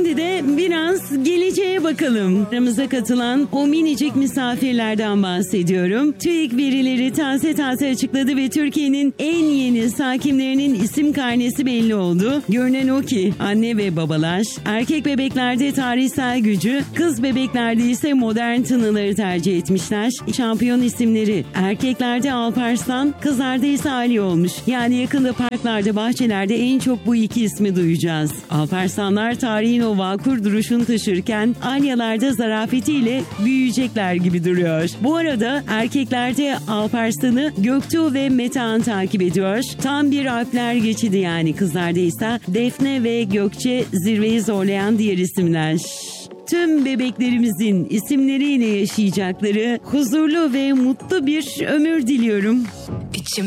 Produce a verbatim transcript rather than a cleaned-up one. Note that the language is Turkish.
Şimdi de biraz geleceğe bakalım. Aramıza katılan o minicik misafirlerden bahsediyorum. TÜİK verileri taze taze açıkladı ve Türkiye'nin en yeni sakimlerinin isim karnesi belli oldu. Görünen o ki anne ve babalar erkek bebeklerde tarihsel gücü, kız bebeklerde ise modern tınıları tercih etmişler. Şampiyon isimleri erkeklerde Alparslan, kızlarda ise Ali olmuş. Yani yakında parklarda, bahçelerde en çok bu iki ismi duyacağız. Alparslanlar tarihin o vakur duruşunu taşırken Alyalar da zarafetiyle büyüyecekler gibi duruyor. Bu arada erkeklerde Alparslan'ı Göktuğ ve Metehan takip ediyor. Tam bir Alpler geçidi yani. Kızlarda ise Defne ve Gökçe zirveyi zorlayan diğer isimler. Tüm bebeklerimizin isimleriyle yaşayacakları huzurlu ve mutlu bir ömür diliyorum. İçim